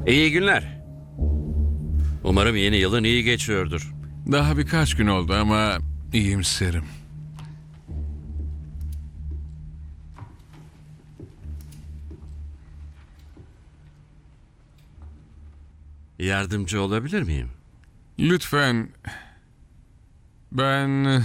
İyi günler. Umarım yeni yılın iyi geçiyordur. Daha birkaç gün oldu ama iyimserim. Yardımcı olabilir miyim? Lütfen, ben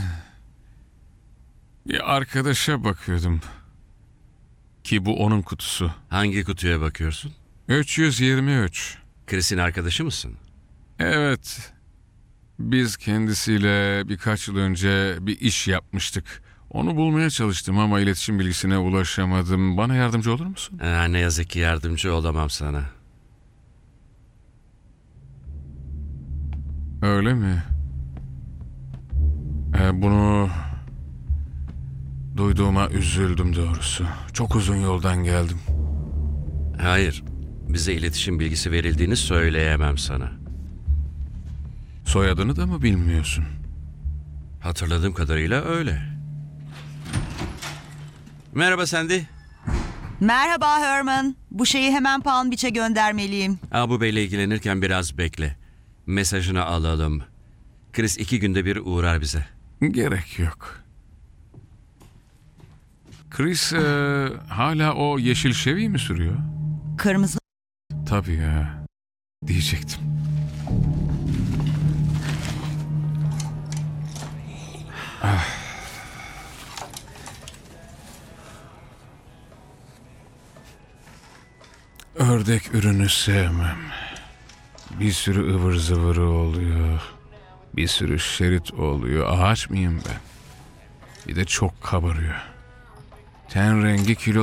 bir arkadaşa bakıyordum. Ki bu onun kutusu. Hangi kutuya bakıyorsun? 323. Chris'in arkadaşı mısın? Evet. Biz kendisiyle birkaç yıl önce bir iş yapmıştık. Onu bulmaya çalıştım ama iletişim bilgisine ulaşamadım. Bana yardımcı olur musun? Ne yazık ki yardımcı olamam sana. Öyle mi? Bunu duyduğuma üzüldüm doğrusu. Çok uzun yoldan geldim. Hayır, bize iletişim bilgisi verildiğini söyleyemem sana. Soyadını da mı bilmiyorsun? Hatırladığım kadarıyla öyle. Merhaba Sandy. Merhaba Herman. Bu şeyi hemen Palm Beach'e göndermeliyim. Abu Bey'le ilgilenirken biraz bekle. Mesajını alalım. Chris 2 günde bir uğrar bize. Gerek yok. Chris hala o yeşil Chevy mi sürüyor? Kırmızı. Tabii ya. Diyecektim. Ördek ürünü sevmem. Bir sürü ıvır zıvırı oluyor. Bir sürü şerit oluyor. Ağaç mıyım ben? Bir de çok kabarıyor. Ten rengi kilo